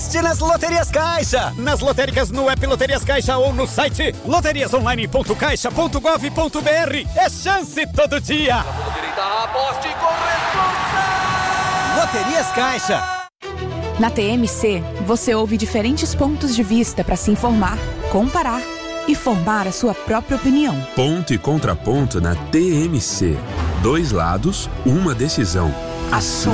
Aposte nas Loterias Caixa. Nas lotéricas no app Loterias Caixa ou no site loteriasonline.caixa.gov.br. É chance todo dia. Aposte com responsa. Loterias Caixa. Na TMC, você ouve diferentes pontos de vista para se informar, comparar e formar a sua própria opinião. Ponto e contraponto na TMC. 2 lados, uma decisão. A sua